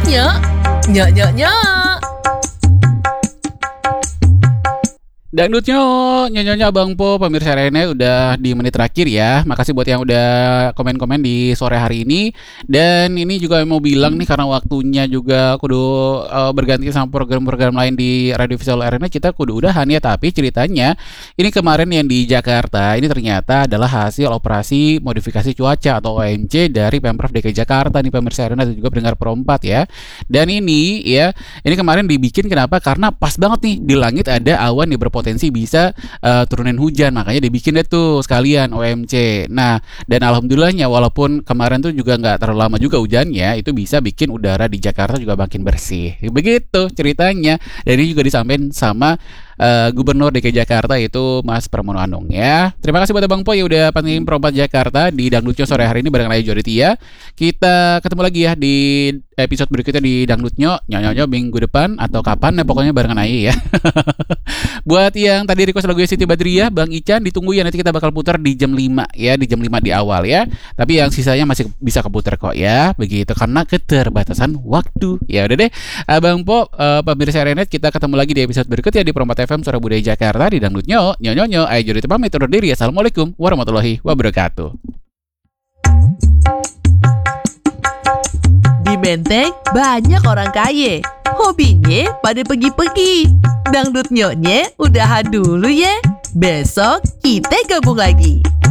Dangdutnya, nyok nyok nyok. Dangdutnya nyonya Bang Po, pemirsa Rene udah di menit terakhir ya. Makasih buat yang udah komen-komen di sore hari ini. Dan ini juga mau bilang nih karena waktunya juga kudu berganti sama program-program lain di Radio Visual Arena, kita kudu udahan ya. Tapi ceritanya ini kemarin yang di Jakarta ini ternyata adalah hasil operasi modifikasi cuaca atau OMC dari Pemprov DKI Jakarta nih pemirsa Arena dan juga pendengar Pro 4 ya. Dan ini ya, ini kemarin dibikin kenapa? Karena pas banget nih di langit ada awan yang berpotensi bisa turunin hujan, makanya dibikin deh tuh sekalian OMC. Nah, dan alhamdulillahnya walaupun kemarin tuh juga nggak terlalu lama juga hujannya, itu bisa bikin udara di Jakarta juga makin bersih. Begitu ceritanya. Dan ini juga disampaikan sama Gubernur DKI Jakarta itu Mas Pramono Anung ya. Terima kasih buat Bang Po yang udah pantengin Pro 4 Jakarta di Dangdutnya sore hari ini bareng Ayu Joditia. Kita ketemu lagi ya di episode berikutnya di Dangdutnya nyonya minggu depan atau kapan ya, pokoknya barengan Ayu ya. Buat yang tadi request lagu Siti Badriah, Bang Ican ditunggu ya, nanti kita bakal putar di jam 5 ya, di jam 5 di awal ya. Tapi yang sisanya masih bisa keputar kok ya. Begitu karena keterbatasan waktu. Ya udah deh, Bang Po, pemirsa Renet, kita ketemu lagi di episode berikutnya di Pro 4 FM Suara Budaya Jakarta di Dangdutnya nyonyo. Ayo Joditia pamit undur diri. Assalamualaikum warahmatullahi wabarakatuh. Di Menteng banyak orang kaya. Hobinya pada pergi-pergi. Dangdut nyoknya udahan dulu ya. Besok kita gabung lagi.